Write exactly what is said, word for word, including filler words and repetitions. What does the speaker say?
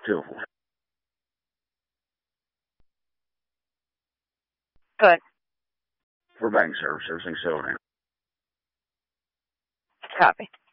Two. Good. For bank service, everything's settled in. Copy.